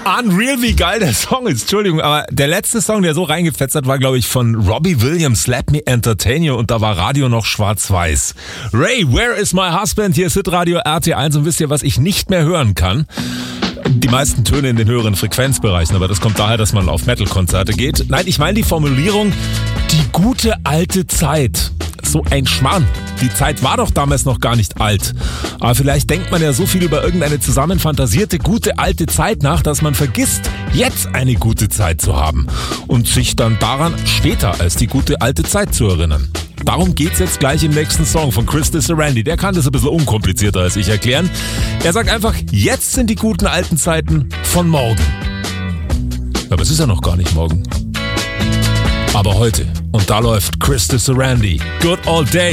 Unreal, wie geil der Song ist. Entschuldigung, aber der letzte Song, der so reingefetzt hat, war, glaube ich, von Robbie Williams, Let Me Entertain You, und da war Radio noch schwarz-weiß. Ray, Where is my husband? Hier ist Hitradio RT1 und wisst ihr, was ich nicht mehr hören kann? Die meisten Töne in den höheren Frequenzbereichen, aber das kommt daher, dass man auf Metal-Konzerte geht. Nein, ich meine die Formulierung, die gute alte Zeit. So ein Schmarrn. Die Zeit war doch damals noch gar nicht alt. Aber vielleicht denkt man ja so viel über irgendeine zusammenfantasierte gute alte Zeit nach, dass man vergisst, jetzt eine gute Zeit zu haben und sich dann daran später als die gute alte Zeit zu erinnern. Darum geht's jetzt gleich im nächsten Song von Chris Randy. Der kann das ein bisschen unkomplizierter als ich erklären. Er sagt einfach, jetzt sind die guten alten Zeiten von morgen. Aber es ist ja noch gar nicht morgen. Aber heute. Und da läuft Chris Randy. Good Old Days.